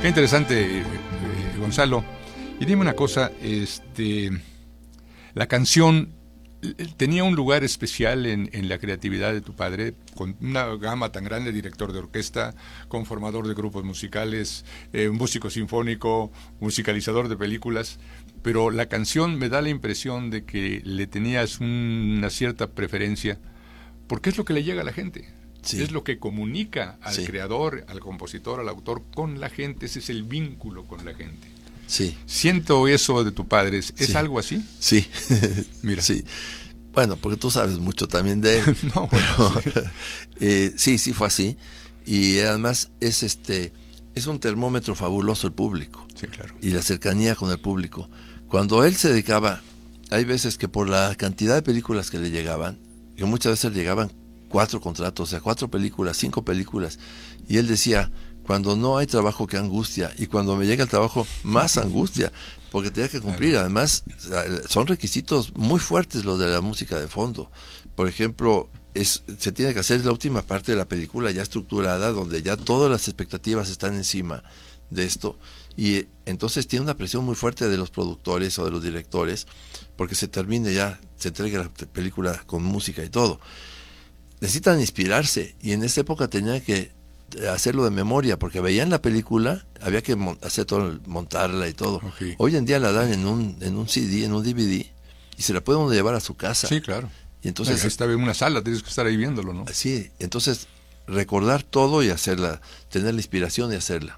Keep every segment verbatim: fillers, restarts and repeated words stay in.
Qué interesante, eh, eh, Gonzalo. Y dime una cosa, este, la canción tenía un lugar especial en, en la creatividad de tu padre, con una gama tan grande, director de orquesta, conformador de grupos musicales, eh, músico sinfónico, musicalizador de películas, pero la canción me da la impresión de que le tenías un, una cierta preferencia, porque es lo que le llega a la gente. Sí. Es lo que comunica al sí. creador, al compositor, al autor con la gente. Ese es el vínculo con la gente. Sí. Siento eso de tu padre. ¿Es sí. algo así? Sí. Mira. Sí. Bueno, porque tú sabes mucho también de él. no, bueno, pero, sí. Eh, sí, sí fue así. Y además es este es un termómetro fabuloso el público. Sí, claro. Y la cercanía con el público. Cuando él se dedicaba, hay veces que por la cantidad de películas que le llegaban, que muchas veces le llegaban cuatro contratos, o sea, cuatro películas, cinco películas, y él decía, cuando no hay trabajo, qué angustia, y cuando me llega el trabajo, más angustia, porque tenía que cumplir. Además, son requisitos muy fuertes los de la música de fondo. Por ejemplo, es, se tiene que hacer la última parte de la película ya estructurada, donde ya todas las expectativas están encima de esto, y entonces tiene una presión muy fuerte de los productores o de los directores, porque se termine ya, se entregue la película con música y todo. Necesitan inspirarse, y en esa época tenían que hacerlo de memoria, porque veían la película, había que hacer todo, montarla y todo. Okay. Hoy en día la dan en un en un C D, en un D V D, y se la puede uno llevar a su casa. Sí, claro. Y entonces no, está en una sala, tienes que estar ahí viéndolo, ¿no? Sí, entonces recordar todo y hacerla, tener la inspiración y hacerla.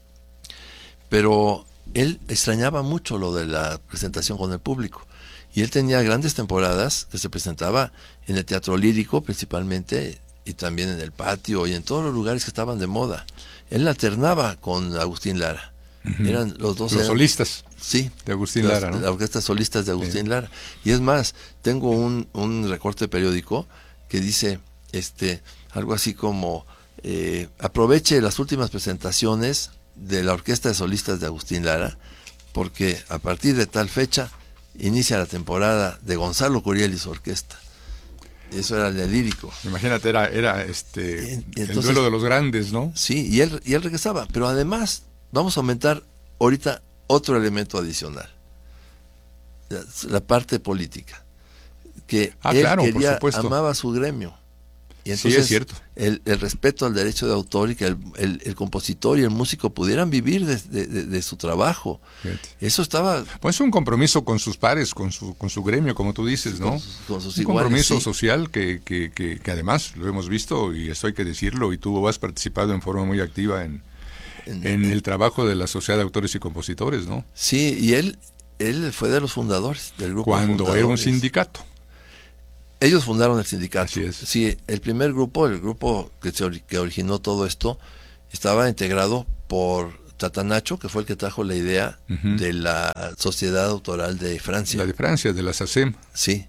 Pero él extrañaba mucho lo de la presentación con el público. Y él tenía grandes temporadas que se presentaba en el teatro lírico principalmente, y también en el patio y en todos los lugares que estaban de moda. Él alternaba con Agustín Lara. Uh-huh. Eran los dos. Los eran, solistas. Sí. De Agustín las, Lara, ¿no? Las orquestas solistas de Agustín sí. Lara. Y es más, tengo un, un recorte periódico que dice este algo así como eh, aproveche las últimas presentaciones de la orquesta de solistas de Agustín Lara, porque a partir de tal fecha inicia la temporada de Gonzalo Curiel y su orquesta. Eso era el lírico. Imagínate, era, era este y, y entonces, el duelo de los grandes, ¿no? Sí, y él, y él regresaba. Pero además, vamos a aumentar ahorita otro elemento adicional. La, la parte política. Que ah, él claro, quería, por supuesto. amaba su gremio. Y entonces, sí, es cierto. El, el respeto al derecho de autor y que el, el, el compositor y el músico pudieran vivir de, de, de, de su trabajo. Fíjate. Eso estaba... Pues es un compromiso con sus pares, con su con su gremio, como tú dices, ¿no? Con sus, con sus un iguales, compromiso sí. social que, que, que, que además lo hemos visto, y esto hay que decirlo, y tú has participado en forma muy activa en, en, en el trabajo de la Sociedad de Autores y Compositores, ¿no? Sí, y él, él fue de los fundadores del grupo. Cuando fundadores. era un sindicato. Ellos fundaron el sindicato. Así es. Sí, el primer grupo, el grupo que, se, que originó todo esto, estaba integrado por Tatanacho, que fue el que trajo la idea uh-huh. de la Sociedad Autoral de Francia. La de Francia, de la SACEM. Sí.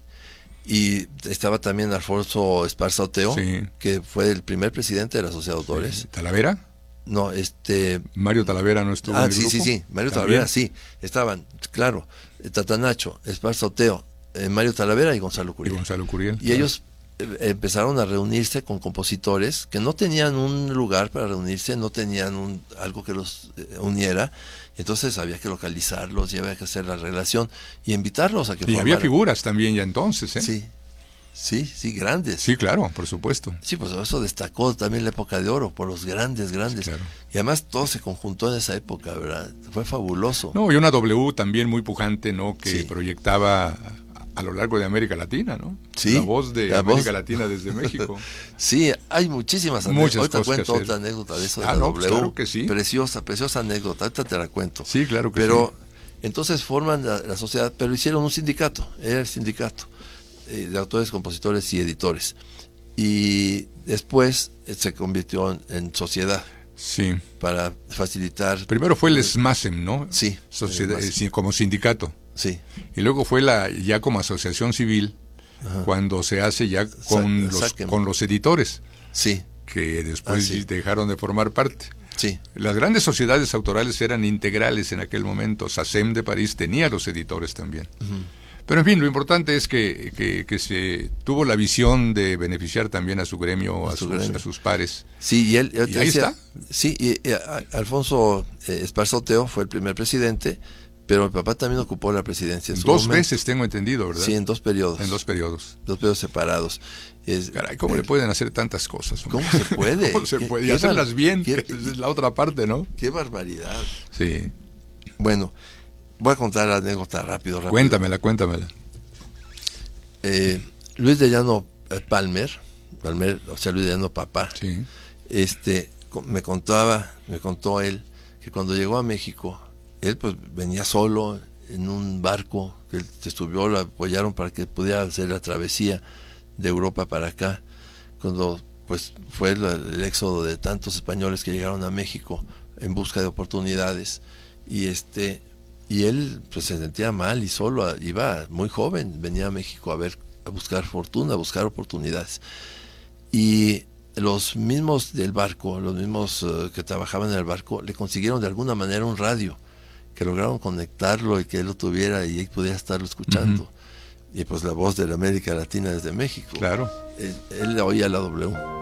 Y estaba también Alfonso Esparza Oteo, sí. que fue el primer presidente de la Sociedad de Autores. ¿Talavera? No, este... Mario Talavera no estuvo ah, en el sí, grupo. sí, sí, Mario ¿También? Talavera, sí. Estaban, claro, Tatanacho, Esparza Oteo, Eh, Mario Talavera y Gonzalo Curiel. Y Gonzalo Curiel. Y claro. ellos eh, empezaron a reunirse con compositores que no tenían un lugar para reunirse, no tenían un, algo que los eh, uniera. Entonces había que localizarlos y había que hacer la relación y invitarlos a que Y formaran. había figuras también ya entonces, ¿eh? Sí, sí, sí, grandes. Sí, claro, por supuesto. Sí, pues eso destacó también la época de oro, por los grandes, grandes. Sí, claro. Y además todo se conjuntó en esa época, ¿verdad? Fue fabuloso. No, y una W también muy pujante, ¿no? Que sí. proyectaba a lo largo de América Latina, ¿no? Sí. La voz de la América voz... Latina desde México. Sí, hay muchísimas anécdotas. Muchas Ahorita cosas cuento que hacer. otra anécdota de eso de ah, la no, W. pues claro que sí. Preciosa, preciosa anécdota. Ahorita te la cuento. Sí, claro que pero, sí. Entonces forman la, la sociedad, pero hicieron un sindicato. Era el sindicato eh, de autores, compositores y editores. Y después eh, se convirtió en, en sociedad. Sí. Para facilitar... Primero fue el SMASEM, ¿no? Sí. Sociedad, eh, como sindicato. Sí. Y luego fue la ya como asociación civil, ajá, cuando se hace ya con, Sa- los, con los editores. Sí. Que después ah, sí. dejaron de formar parte. Sí. Las grandes sociedades autorales eran integrales en aquel momento. SACEM de París tenía los editores también. Uh-huh. Pero en fin, lo importante es que, que, que se tuvo la visión de beneficiar también a su gremio, a, a, su sus, gremio. a sus pares. Sí, y él... ¿Y ahí decía, está? Sí, y, y a, Alfonso eh, Esparza Oteo fue el primer presidente, pero mi papá también ocupó la presidencia. En dos su veces tengo entendido, ¿verdad? Sí, en dos periodos. En dos periodos. Dos periodos separados. Es, Caray, ¿cómo eh, le pueden hacer tantas cosas? Hombre? ¿Cómo se puede? ¿Cómo se puede? Y hacerlas bien, qué, que es la otra parte, ¿no? Qué barbaridad. Sí. Bueno, voy a contar la anécdota rápido, rápido. Cuéntamela, cuéntamela. Eh, Luis de Llano Palmer, Palmer, o sea, Luis de Llano papá, sí. este, me contaba, me contó él, que cuando llegó a México, él pues venía solo en un barco, que él se subió, lo apoyaron para que pudiera hacer la travesía de Europa para acá, cuando pues fue el, el éxodo de tantos españoles que llegaron a México en busca de oportunidades, y este y él pues se sentía mal y solo, iba muy joven, venía a México a ver, a buscar fortuna, a buscar oportunidades, y los mismos del barco, los mismos uh, que trabajaban en el barco, le consiguieron de alguna manera un radio, que lograron conectarlo y que él lo tuviera y él pudiera estarlo escuchando. Uh-huh. Y pues la voz de la América Latina desde México. Claro. Él, él oía la W.